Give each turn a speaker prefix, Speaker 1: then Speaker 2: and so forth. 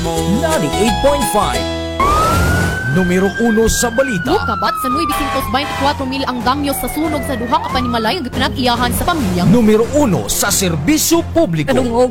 Speaker 1: 98.5. Numero 1 sa balita.
Speaker 2: Kabat sa 924,000 ang damyo sa sunog sa duha ka panimalay nga pinag-iyahan sa pamilyang
Speaker 1: Numero 1 sa serbisyo publiko.